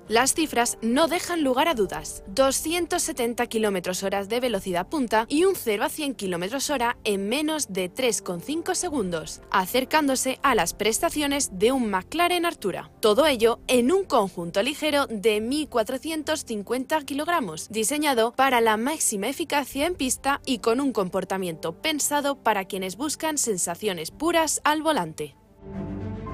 Las cifras no dejan lugar a dudas. 270 km/h de velocidad punta y un 0 a 100 km/h en menos de 3,5 segundos, acercándose a las prestaciones de un McLaren Artura. Todo ello en un conjunto ligero de 1.450 kilogramos, diseñado para la máxima eficacia en pista y con un comportamiento pensado para quienes buscan sensaciones puras al volante.